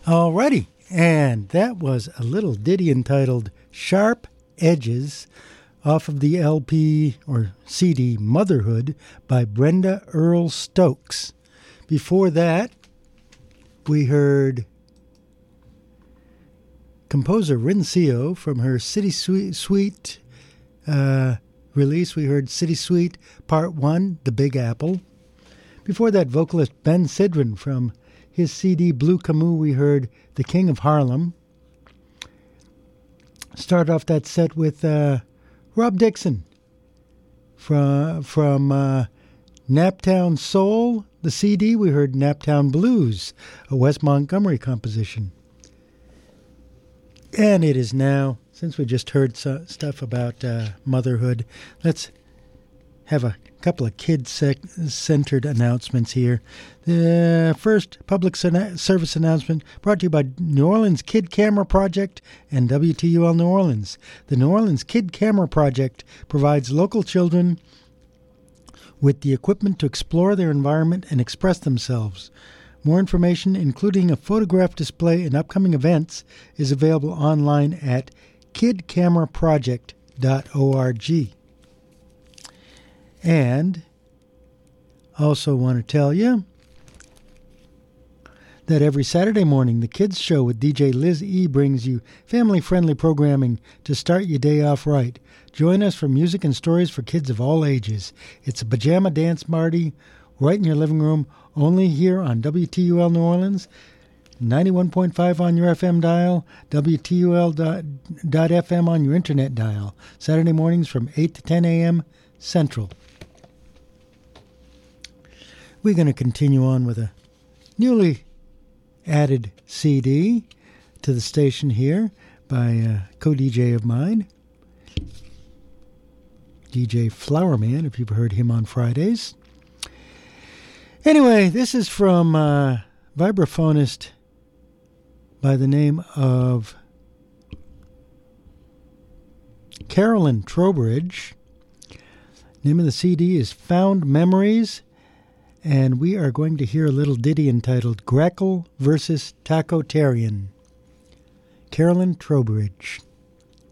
Alrighty, and that was a little ditty entitled Sharp Edges off of the LP or CD Motherhood by Brenda Earl Stokes. Before that, we heard composer Rincio from her City Suite release. We heard City Suite Part 1, The Big Apple. Before that, vocalist Ben Sidran from his CD Blue Camus, we heard The King of Harlem. Start off that set with Rob Dixon from Naptown Soul, the CD. We heard Naptown Blues, a Wes Montgomery composition. And it is now, since we just heard stuff about motherhood, let's have a couple of kid-centered announcements here. The first public service announcement brought to you by New Orleans Kid Camera Project and WTUL New Orleans. The New Orleans Kid Camera Project provides local children with the equipment to explore their environment and express themselves. More information, including a photograph display and upcoming events, is available online at kidcameraproject.org. And also want to tell you that every Saturday morning, the Kids Show with DJ Liz E. brings you family-friendly programming to start your day off right. Join us for music and stories for kids of all ages. It's a pajama dance party right in your living room, only here on WTUL New Orleans, 91.5 on your FM dial, WTUL.FM on your internet dial. Saturday mornings from 8 to 10 a.m. Central. We're going to continue on with a newly added CD to the station here by a co-DJ of mine, DJ Flowerman, if you've heard him on Fridays. Anyway, this is from a vibraphonist by the name of Carolyn Trowbridge. Name of the CD is Found Memories, and we are going to hear a little ditty entitled Grackle versus Tacotarian. Carolyn Trowbridge.